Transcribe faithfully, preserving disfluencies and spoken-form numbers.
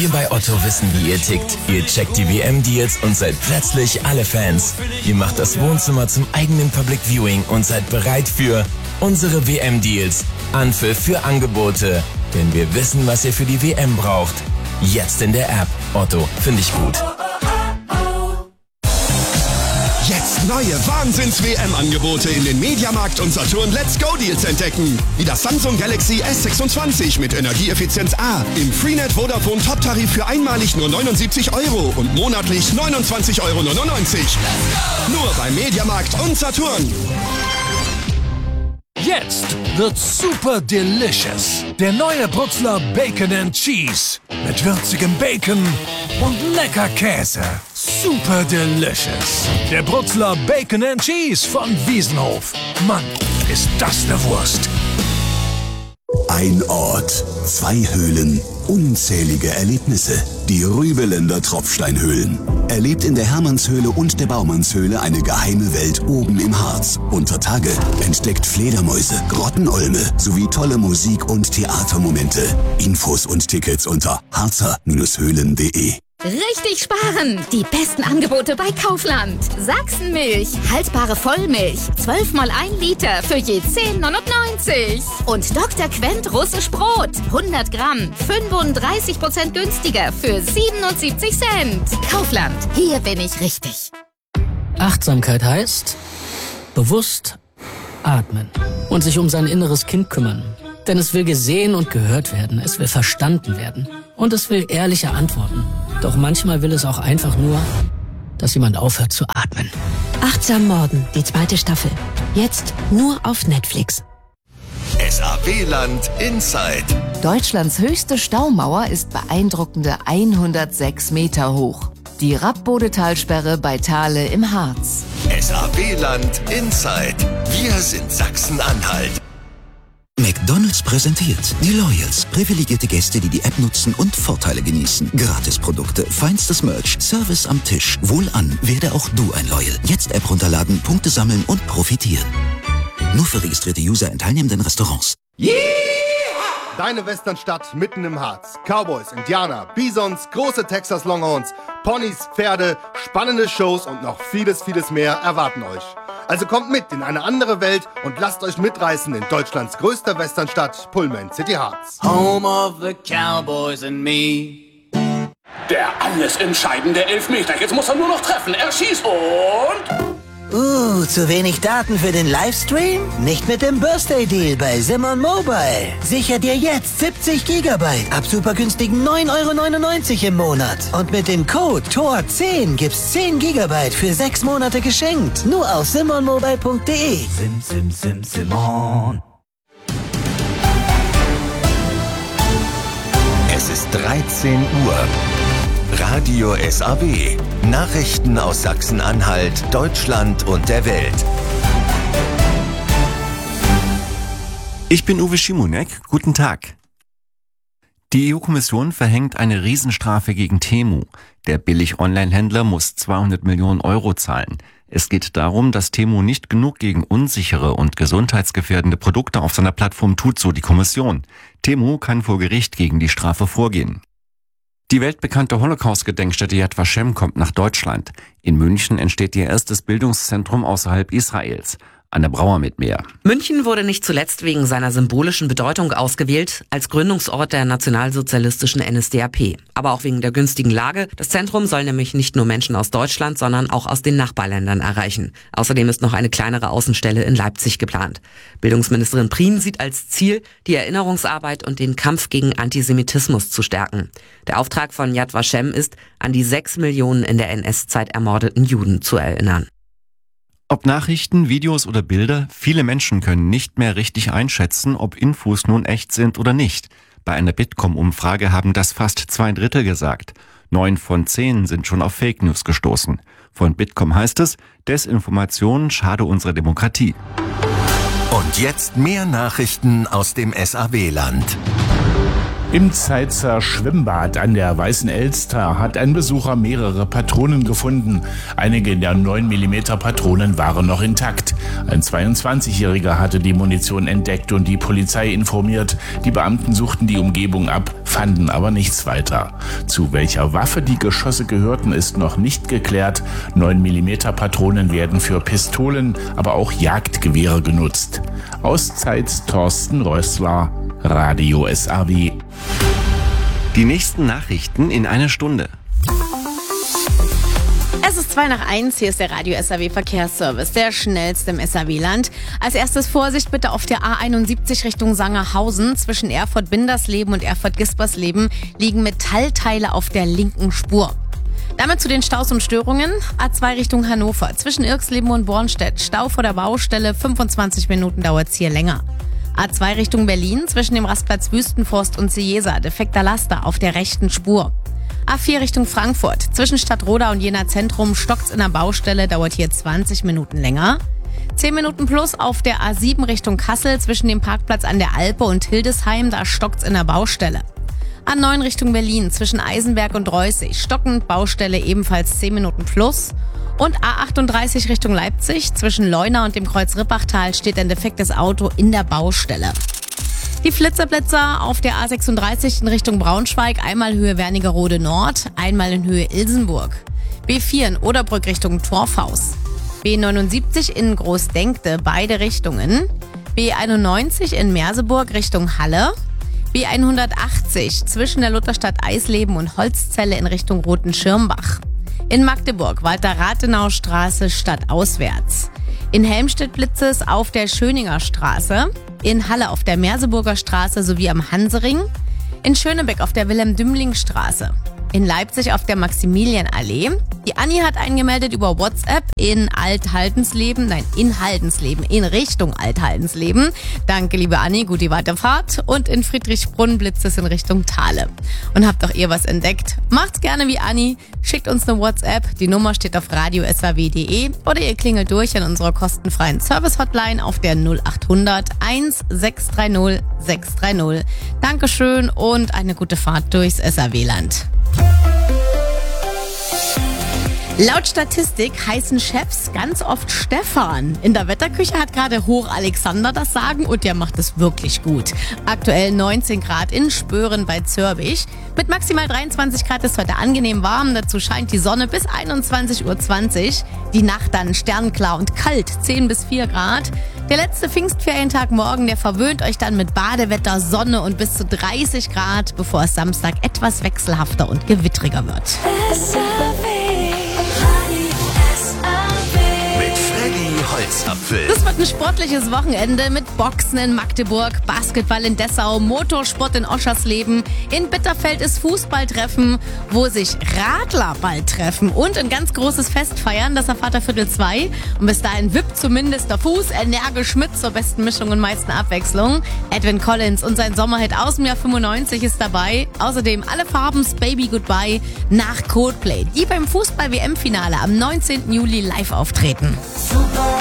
Wir bei Otto wissen, wie ihr tickt. Ihr checkt die W M-Deals und seid plötzlich alle Fans. Ihr macht das Wohnzimmer zum eigenen Public Viewing und seid bereit für unsere W M-Deals. Anpfiff für Angebote. Denn wir wissen, was ihr für die W M braucht. Jetzt in der App. Otto, finde ich gut. Jetzt neue Wahnsinns-W M-Angebote in den Mediamarkt und Saturn Let's Go Deals entdecken. Wie das Samsung Galaxy S sechsundzwanzig mit Energieeffizienz A im Freenet Vodafone Top-Tarif für einmalig nur neunundsiebzig Euro und monatlich neunundzwanzig Euro neunundneunzig. Nur bei Mediamarkt und Saturn. Jetzt wird super delicious. Der neue Brutzler Bacon and Cheese. Mit würzigem Bacon und lecker Käse. Super delicious. Der Brutzler Bacon and Cheese von Wiesenhof. Mann, ist das eine Wurst. Ein Ort, zwei Höhlen, unzählige Erlebnisse. Die Rübeländer Tropfsteinhöhlen. Erlebt in der Hermannshöhle und der Baumannshöhle eine geheime Welt oben im Harz. Unter Tage entdeckt Fledermäuse, Grottenolme sowie tolle Musik- und Theatermomente. Infos und Tickets unter harzer Höhlen punkt de. Richtig sparen! Die besten Angebote bei Kaufland. Sachsenmilch, haltbare Vollmilch, zwölf mal ein Liter für je zehn neunundneunzig. Und Doktor Quent russisch Brot, hundert Gramm, fünfunddreißig Prozent günstiger für siebenundsiebzig Cent. Kaufland, hier bin ich richtig. Achtsamkeit heißt bewusst atmen und sich um sein inneres Kind kümmern. Denn es will gesehen und gehört werden, es will verstanden werden und es will ehrliche Antworten. Doch manchmal will es auch einfach nur, dass jemand aufhört zu atmen. Achtsam Morden, die zweite Staffel. Jetzt nur auf Netflix. S A W-Land Inside. Deutschlands höchste Staumauer ist beeindruckende hundertsechs Meter hoch. Die Rappbodetalsperre bei Thale im Harz. S A W-Land Inside. Wir sind Sachsen-Anhalt. McDonald's präsentiert die Loyals. Privilegierte Gäste, die die App nutzen und Vorteile genießen. Gratisprodukte, feinstes Merch, Service am Tisch. Wohlan, werde auch du ein Loyal. Jetzt App runterladen, Punkte sammeln und profitieren. Nur für registrierte User in teilnehmenden Restaurants. Yeah! Deine Westernstadt mitten im Harz. Cowboys, Indianer, Bisons, große Texas Longhorns, Ponys, Pferde, spannende Shows und noch vieles, vieles mehr erwarten euch. Also kommt mit in eine andere Welt und lasst euch mitreißen in Deutschlands größter Westernstadt, Pullman City Harz. Home of the Cowboys and me. Der alles entscheidende Elfmeter. Jetzt muss er nur noch treffen. Er schießt und... Uh, zu wenig Daten für den Livestream? Nicht mit dem Birthday Deal bei Simon Mobile. Sicher dir jetzt siebzig Gigabyte ab super günstigen neun Euro neunundneunzig im Monat. Und mit dem Code T O R zehn gibt's zehn Gigabyte für sechs Monate geschenkt. Nur auf simon mobile punkt de. Sim, sim, sim, Simon. Es ist dreizehn Uhr. Radio S A W. Nachrichten aus Sachsen-Anhalt, Deutschland und der Welt. Ich bin Uwe Schimonek. Guten Tag. Die E U-Kommission verhängt eine Riesenstrafe gegen Temu. Der Billig-Online-Händler muss zweihundert Millionen Euro zahlen. Es geht darum, dass Temu nicht genug gegen unsichere und gesundheitsgefährdende Produkte auf seiner Plattform tut, so die Kommission. Temu kann vor Gericht gegen die Strafe vorgehen. Die weltbekannte Holocaust-Gedenkstätte Yad Vashem kommt nach Deutschland. In München entsteht ihr erstes Bildungszentrum außerhalb Israels. Anne Brauer mit mehr. München wurde nicht zuletzt wegen seiner symbolischen Bedeutung ausgewählt als Gründungsort der nationalsozialistischen N S D A P. Aber auch wegen der günstigen Lage. Das Zentrum soll nämlich nicht nur Menschen aus Deutschland, sondern auch aus den Nachbarländern erreichen. Außerdem ist noch eine kleinere Außenstelle in Leipzig geplant. Bildungsministerin Prien sieht als Ziel, die Erinnerungsarbeit und den Kampf gegen Antisemitismus zu stärken. Der Auftrag von Yad Vashem ist, an die sechs Millionen in der N S-Zeit ermordeten Juden zu erinnern. Ob Nachrichten, Videos oder Bilder, viele Menschen können nicht mehr richtig einschätzen, ob Infos nun echt sind oder nicht. Bei einer Bitkom-Umfrage haben das fast zwei Drittel gesagt. Neun von zehn sind schon auf Fake News gestoßen. Von Bitkom heißt es, Desinformation schade unserer Demokratie. Und jetzt mehr Nachrichten aus dem S A W-Land. Im Zeitzer Schwimmbad an der Weißen Elster hat ein Besucher mehrere Patronen gefunden. Einige der neun Millimeter Patronen waren noch intakt. Ein zweiundzwanzigjähriger hatte die Munition entdeckt und die Polizei informiert. Die Beamten suchten die Umgebung ab, fanden aber nichts weiter. Zu welcher Waffe die Geschosse gehörten, ist noch nicht geklärt. neun Millimeter Patronen werden für Pistolen, aber auch Jagdgewehre genutzt. Aus Zeitz Thorsten Rössler, Radio S A W. Die nächsten Nachrichten in einer Stunde. Es ist zwei nach eins, hier ist der Radio S A W Verkehrsservice, der schnellste im S A W-Land. Als erstes Vorsicht bitte auf der A einundsiebzig Richtung Sangerhausen. Zwischen Erfurt-Bindersleben und Erfurt-Gispersleben liegen Metallteile auf der linken Spur. Damit zu den Staus und Störungen. A zwei Richtung Hannover, zwischen Irksleben und Bornstedt. Stau vor der Baustelle, fünfundzwanzig Minuten dauert's hier länger. A zwei Richtung Berlin, zwischen dem Rastplatz Wüstenforst und Ciesa, defekter Laster auf der rechten Spur. A vier Richtung Frankfurt, zwischen Stadtroda und Jena Zentrum stockt's in der Baustelle, dauert hier zwanzig Minuten länger. zehn Minuten plus auf der A sieben Richtung Kassel, zwischen dem Parkplatz an der Alpe und Hildesheim, da stockt's in der Baustelle. A neun Richtung Berlin, zwischen Eisenberg und Reußig, stockend, Baustelle ebenfalls zehn Minuten plus. Und A achtunddreißig Richtung Leipzig, zwischen Leuna und dem Kreuz Rippachtal steht ein defektes Auto in der Baustelle. Die Flitzerblitzer auf der A sechsunddreißig in Richtung Braunschweig, einmal Höhe Wernigerode Nord, einmal in Höhe Ilsenburg. B vier in Oderbrück Richtung Torfhaus. B neunundsiebzig in Großdenkte, beide Richtungen. B einundneunzig in Merseburg Richtung Halle. B hundertachtzig zwischen der Lutherstadt Eisleben und Holzzelle in Richtung Roten Schirmbach. In Magdeburg Walter-Rathenau-Straße stadtauswärts. In Helmstedt Blitzes auf der Schöninger Straße. In Halle auf der Merseburger Straße sowie am Hansering. In Schönebeck auf der Wilhelm-Dümling-Straße. In Leipzig auf der Maximilianallee. Die Anni hat eingemeldet über WhatsApp in Alt-Haldensleben, nein, in Haldensleben, in Richtung Alt-Haldensleben. Danke, liebe Anni, gute Weiterfahrt. Und in Friedrichsbrunn blitzt es in Richtung Thale. Und habt auch ihr was entdeckt? Macht's gerne wie Anni, schickt uns eine WhatsApp, die Nummer steht auf radio s a w punkt d e oder ihr klingelt durch an unserer kostenfreien Service-Hotline auf der null achthundert eins sechs drei null sechs drei null. Dankeschön und eine gute Fahrt durchs S A W-Land. Laut Statistik heißen Chefs ganz oft Stefan. In der Wetterküche hat gerade Hoch Alexander das Sagen und der macht es wirklich gut. Aktuell neunzehn Grad in Spören bei Zörbich. Mit maximal dreiundzwanzig Grad ist heute angenehm warm. Dazu scheint die Sonne bis einundzwanzig Uhr zwanzig. Die Nacht dann sternklar und kalt, zehn bis vier Grad. Der letzte Pfingstferientag morgen, der verwöhnt euch dann mit Badewetter, Sonne und bis zu dreißig Grad, bevor es Samstag etwas wechselhafter und gewittriger wird. Holzapfel. Das wird ein sportliches Wochenende mit Boxen in Magdeburg, Basketball in Dessau, Motorsport in Oschersleben. In Bitterfeld ist Fußballtreffen, wo sich Radler bald treffen und ein ganz großes Fest feiern, das erfahrt ihr Viertel zwei. Und bis dahin wippt zumindest der Fuß energisch mit zur besten Mischung und meisten Abwechslung. Edwin Collins und sein Sommerhit aus dem Jahr fünfundneunzig ist dabei. Außerdem alle Farbens Baby Goodbye nach Coldplay, die beim Fußball-W M-Finale am neunzehnten Juli live auftreten. Super.